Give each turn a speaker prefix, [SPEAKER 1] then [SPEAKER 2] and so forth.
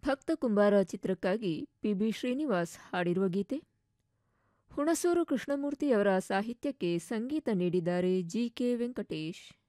[SPEAKER 1] ಭಕ್ತ ಕುಂಬಾರ ಚಿತ್ರಕ್ಕಾಗಿ ಪಿ.ಬಿ. ಶ್ರೀನಿವಾಸ್ ಹಾಡಿರುವ ಗೀತೆ. ಹುಣಸೂರು ಕೃಷ್ಣಮೂರ್ತಿಯವರ ಸಾಹಿತ್ಯಕ್ಕೆ ಸಂಗೀತ ನೀಡಿದ್ದಾರೆ ಜಿ.ಕೆ. ವೆಂಕಟೇಶ್.